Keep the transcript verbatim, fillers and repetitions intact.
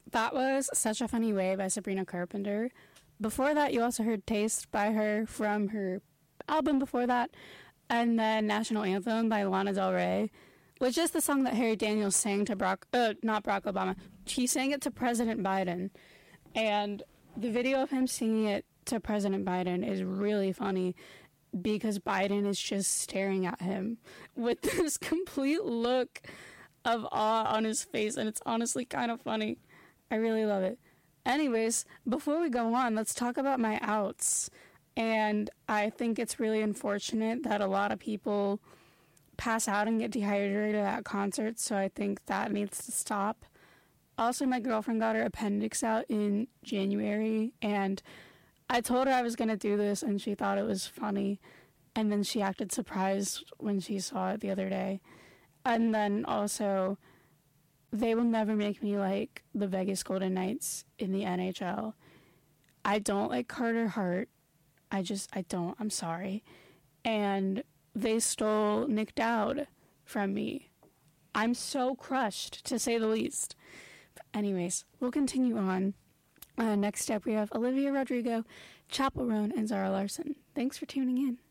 that was Such a Funny Way by Sabrina Carpenter. Before that, you also heard Taste by her from her album before that. And then National Anthem by Lana Del Rey, which is the song that Harry Daniels sang to Barack, uh, not Barack Obama. He sang it to President Biden. And the video of him singing it to President Biden is really funny because Biden is just staring at him with this complete look of awe on his face. And it's honestly kind of funny. I really love it. Anyways, before we go on, let's talk about my outs. And I think it's really unfortunate that a lot of people pass out and get dehydrated at concerts, so I think that needs to stop. Also, my girlfriend got her appendix out in January, and I told her I was going to do this, and she thought it was funny, and then she acted surprised when she saw it the other day. And then also, they will never make me like the Vegas Golden Knights in the N H L. I don't like Carter Hart. I just, I don't. I'm sorry. And they stole Nick Dowd from me. I'm so crushed, to say the least. But anyways, we'll continue on. Uh, next up, we have Olivia Rodrigo, Chappell Roan, and Zara Larsson. Thanks for tuning in.